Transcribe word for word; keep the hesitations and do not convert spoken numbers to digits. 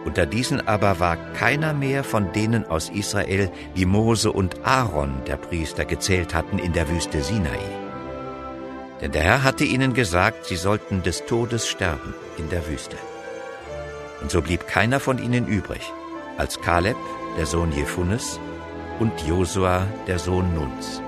Unter diesen aber war keiner mehr von denen aus Israel, die Mose und Aaron, der Priester, gezählt hatten in der Wüste Sinai. Denn der Herr hatte ihnen gesagt, sie sollten des Todes sterben in der Wüste. Und so blieb keiner von ihnen übrig, als Kaleb, der Sohn Jefunnes, und Josua, der Sohn Nuns.